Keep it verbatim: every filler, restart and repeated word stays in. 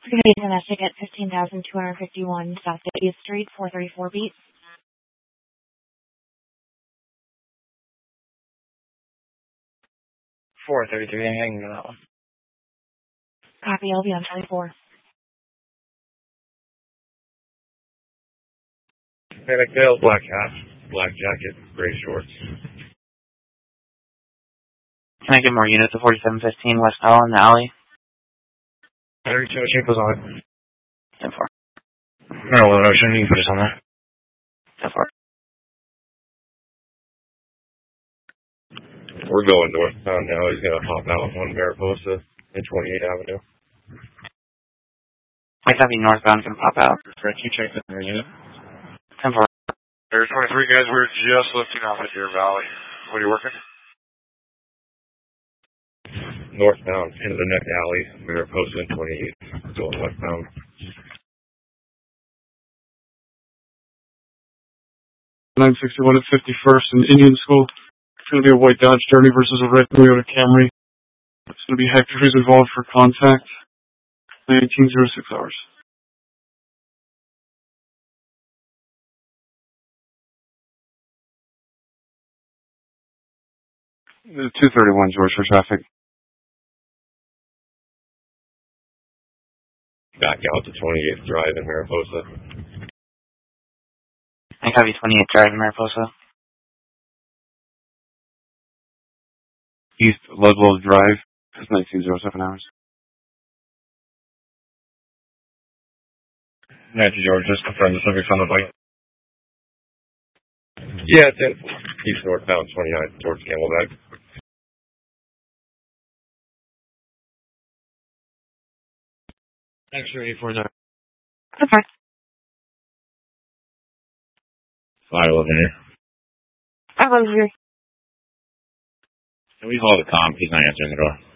Canadian domestic at fifteen thousand two hundred fifty-one South fiftieth Street, four thirty-four beat. four thirty-three, I'm hanging on that one. Copy, I'll be on twenty-four. Panic tail, black hat, black jacket, gray shorts. Can I get more units of forty-seven fifteen West Powell in the alley? thirty-two, shape was on. ten four. Maryland Ocean, you can put us on that. ten four. We're going northbound now. He's going to hop out on Mariposa and twenty-eighth Avenue. I copy northbound, can pop out. French, you check that unit. ten four. Air twenty-three, guys, we're just lifting off at Deer Valley. What are you working? Northbound, into the next alley, Mariposa and twenty-eighth. Going westbound. nine sixty-one at fifty-first in Indian School. It's going to be a white Dodge Journey versus a red Toyota Camry. It's going to be Hector who's involved for contact. nineteen oh six hours. two thirty-one George for traffic. Back out to twenty-eighth Drive in Mariposa. I copy twenty-eighth Drive in Mariposa. East Ludlow Drive. It's nineteen oh seven hours. Nancy George, just confirm the subject's on the bike. Yeah, it's in East northbound twenty-nine towards Camelback. Thanks for eighty-four there. Okay. five eleven here. I was here. Can we call the comp? He's not answering the door.